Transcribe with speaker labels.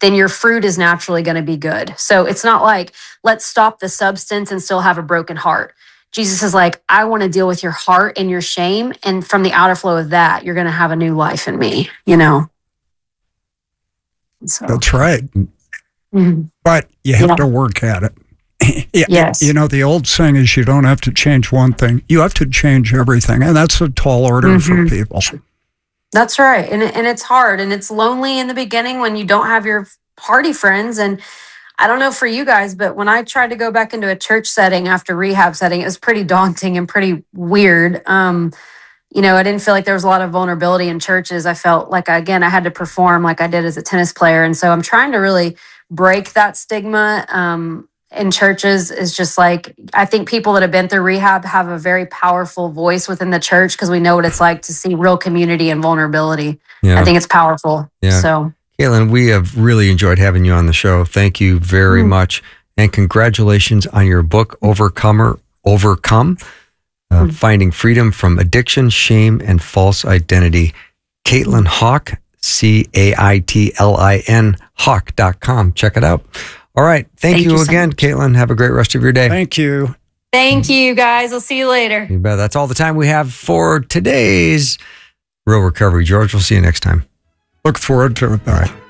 Speaker 1: then your fruit is naturally going to be good. So it's not like, let's stop the substance and still have a broken heart. Jesus is like, I want to deal with your heart and your shame. And from the outer flow of that, you're going to have a new life in me, So.
Speaker 2: That's right. Mm-hmm. But you have to work at it.
Speaker 1: Yes.
Speaker 2: The old saying is you don't have to change one thing. You have to change everything. And that's a tall order for people.
Speaker 1: That's right. And it's hard and it's lonely in the beginning when you don't have your party friends. And I don't know for you guys, but when I tried to go back into a church setting after rehab setting, it was pretty daunting and pretty weird. I didn't feel like there was a lot of vulnerability in churches. I felt like, I had to perform like I did as a tennis player. And so I'm trying to really break that stigma in churches. Is just like, I think people that have been through rehab have a very powerful voice within the church because we know what it's like to see real community and vulnerability. Yeah. I think it's powerful. Yeah. So,
Speaker 3: Caitlin, we have really enjoyed having you on the show. Thank you very much. And congratulations on your book, Overcome, Finding Freedom from Addiction, Shame, and False Identity. Caitlin Hawk, Caitlin, Hawk.com. Check it out. All right. Thank you again, so Caitlin. Have a great rest of your day.
Speaker 2: Thank you.
Speaker 1: Thank you, guys. I'll see you later.
Speaker 3: You bet. That's all the time we have for today's Real Recovery. George, we'll see you next time.
Speaker 2: Look forward to it.
Speaker 3: All right.